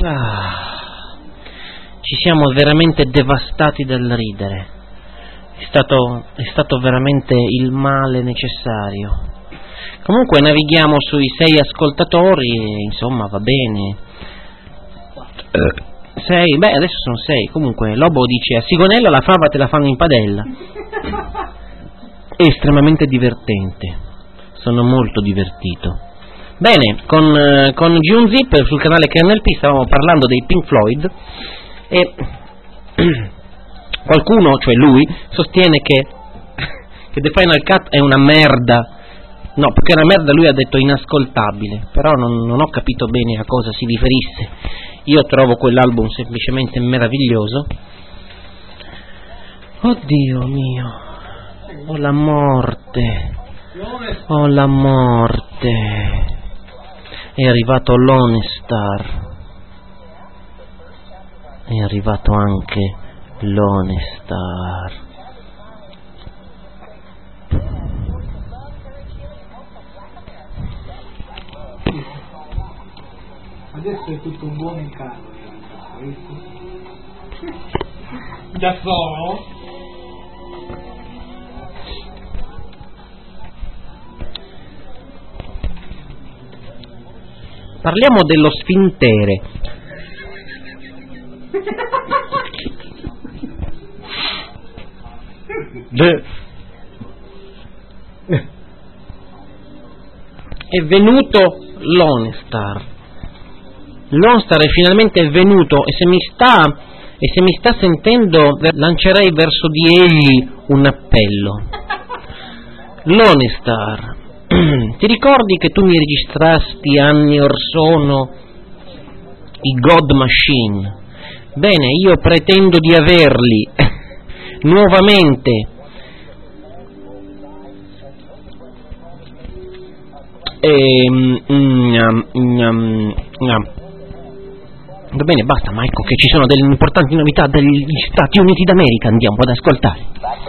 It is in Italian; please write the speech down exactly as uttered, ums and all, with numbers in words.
Ah, ci siamo veramente devastati dal ridere. È stato, è stato veramente il male necessario. Comunque navighiamo sui sei ascoltatori e insomma va bene. Eh, sei, beh adesso sono sei. Comunque Lobo dice: a Sigonella la fava te la fanno in padella. È estremamente divertente. Sono molto divertito. Bene, con, eh, con G uno Zip sul canale K N L P stavamo parlando dei Pink Floyd e qualcuno, cioè lui, sostiene che, che The Final Cut è una merda. No, perché una merda lui ha detto inascoltabile, però non, non ho capito bene a cosa si riferisse. Io trovo quell'album semplicemente meraviglioso. Oddio mio, oh la morte, oh la morte. È arrivato Lone Star. È arrivato anche Lone Star. Adesso è tutto un buon caro. Da solo? Parliamo dello sfintere. De... È venuto Lone Star. Lone Star è finalmente venuto e se mi sta e se mi sta sentendo lancerei verso di egli un appello. Lone Star, ti ricordi che tu mi registrasti anni or sono i God Machine? Bene, io pretendo di averli nuovamente. E, mm, mm, mm, va bene, basta, ma ecco che ci sono delle importanti novità degli Stati Uniti d'America, andiamo ad ascoltare.